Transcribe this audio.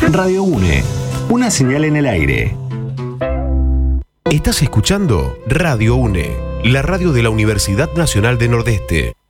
Radio UNE, una señal en el aire. Estás escuchando Radio UNE, la radio de la Universidad Nacional de Nordeste.